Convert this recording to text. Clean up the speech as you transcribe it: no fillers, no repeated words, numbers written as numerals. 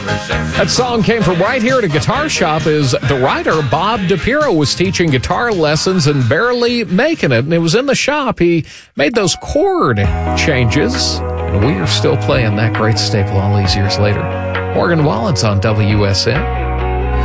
That song came from right here at a guitar shop. Is the writer Bob DiPiero was teaching guitar lessons and barely making it. And it was in the shop. He made those chord changes. And we are still playing that great staple all these years later. Morgan Wallen's on WSN.